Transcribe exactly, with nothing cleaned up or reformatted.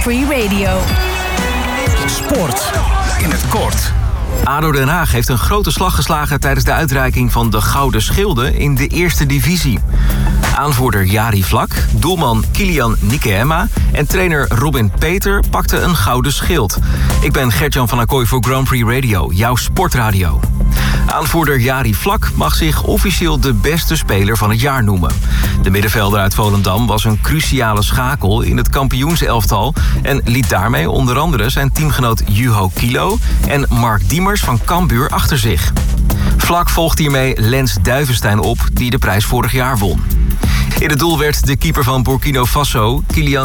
Free Radio. Sport in het kort. A D O Den Haag heeft een grote slag geslagen tijdens de uitreiking van de Gouden Schilden in de eerste divisie. Aanvoerder Jari Vlak, doelman Kilian Nikema en trainer Robin Peter pakten een gouden schild. Ik ben Gert-Jan van Acquoy voor Grand Prix Radio, jouw sportradio. Aanvoerder Jari Vlak mag zich officieel de beste speler van het jaar noemen. De middenvelder uit Volendam was een cruciale schakel in het kampioenselftal en liet daarmee onder andere zijn teamgenoot Juho Kilo en Mark Diemers van Cambuur achter zich. Vlak volgt hiermee Lens Duivenstein op, die de prijs vorig jaar won. In het doel werd de keeper van Burkina Faso, Kylian